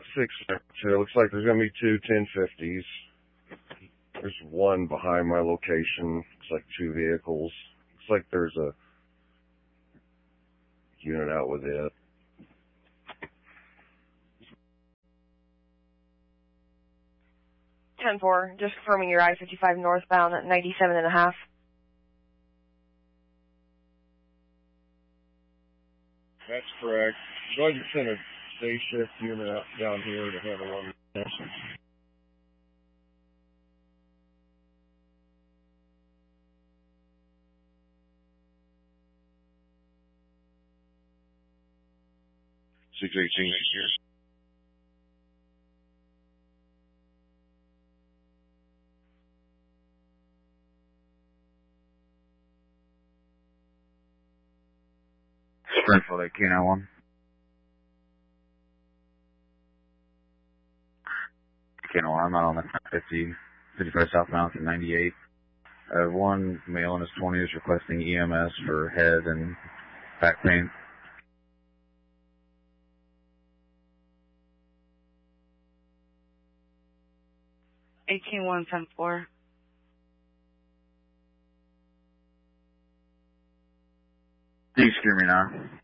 672. It looks like there's going to be two 1050s. There's one behind my location. Looks like two vehicles. Looks like there's a unit out with it. Ten-4, just confirming your I-55 northbound at 97.5. That's correct. Go ahead and send a day shift unit out down here to handle one. 618 here. Springfield 1801. I'm not on the 55 southbound to 98. One male in his 20s requesting EMS for head and back pain. $18,1 10-4. Do you hear me now?